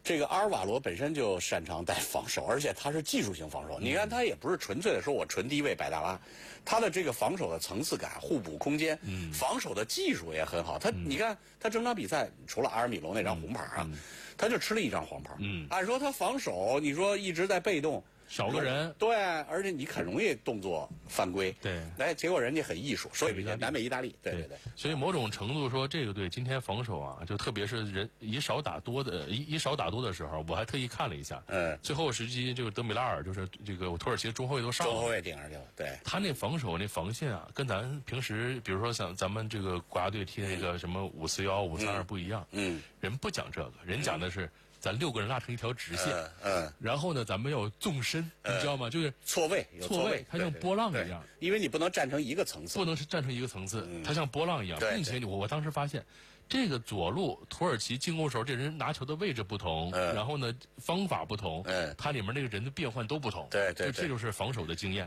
这个阿尔瓦罗本身就擅长带防守，而且他是技术型防守。你看他也不是纯粹的说我纯低位摆大拉，他的这个防守的层次感、互补空间，防守的技术也很好。你看他整场比赛除了阿尔米隆那张红牌啊，他就吃了一张黄牌。按说他防守，你说一直在被动。 少个人， 对，而且你很容易动作犯规， 对， 哎，结果人家很艺术，所以南美意大利，对， 所以某种程度说，这个队今天防守啊，就特别是人以少打多的时候，我还特意看了一下，最后时机这个德米拉尔就是这个土耳其中后卫都上了， 中后卫顶上去了，对， 他那防守那防线啊，跟咱平时比如说像咱们这个国家队踢那个什么541、532不一样，人不讲这个，人讲的是。咱6个人拉成一条直线，然后呢，咱们要有纵深，你知道吗？就是错位， 它像波浪一样， 因为你不能站成一个层次， 不能是站成一个层次，它像波浪一样，并且我当时发现，这个左路土耳其进攻时候，这人拿球的位置不同，然后呢方法不同，它里面那个人的变换都不同， 对， 这就是防守的经验。